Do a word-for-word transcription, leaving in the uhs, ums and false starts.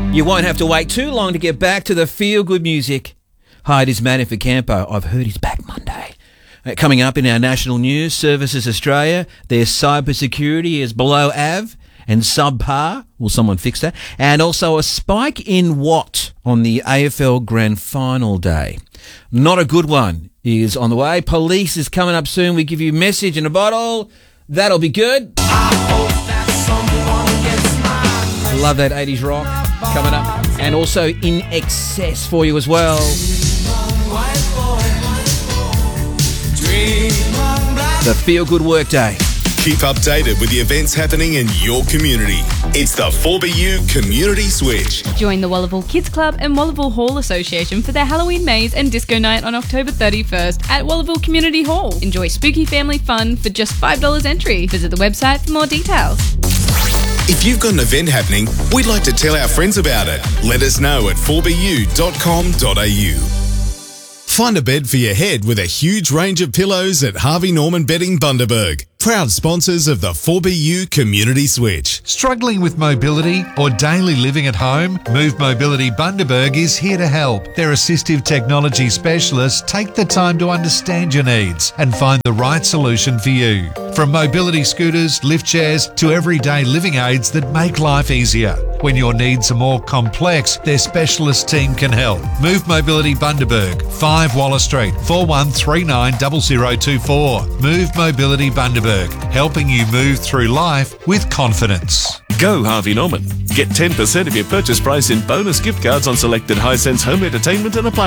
You won't have to wait too long to get back to the feel-good music. Hi, it is Manny for Campo. I've heard he's back Monday. Uh, coming up in our national news, Services Australia, their cyber security is below A V and subpar. Will someone fix that? And also a spike in Watt on the A F L Grand Final day. Not a good one is on the way. Police is coming up soon. We give you a message in a bottle. That'll be good. I hope that someone gets mine. Love that eighties rock coming up. And also In Excess for you as well. The Feel Good Workday. Keep updated with the events happening in your community. It's the four B U Community Switch. Join the Wallaville Kids Club and Wallaville Hall Association for their Halloween maze and disco night on October thirty-first at Wallaville Community Hall. Enjoy spooky family fun for just five dollars entry. Visit the website for more details. If you've got an event happening, we'd like to tell our friends about it. Let us know at four b u dot com dot a u. Find a bed for your head with a huge range of pillows at Harvey Norman Bedding Bundaberg. Proud sponsors of the four B U Community Switch. Struggling with mobility or daily living at home? Move Mobility Bundaberg is here to help. Their assistive technology specialists take the time to understand your needs and find the right solution for you. From mobility scooters, lift chairs to everyday living aids that make life easier. When your needs are more complex, their specialist team can help. Move Mobility Bundaberg, five Waller Street, four one three nine zero zero two four. Move Mobility Bundaberg, helping you move through life with confidence. Go Harvey Norman. Get ten percent of your purchase price in bonus gift cards on selected Hisense home entertainment and appliances.